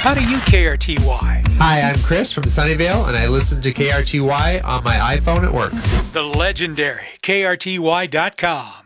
How do you KRTY? Hi, I'm Chris from Sunnyvale, and I listen to KRTY on my iPhone at work. The legendary KRTY.com.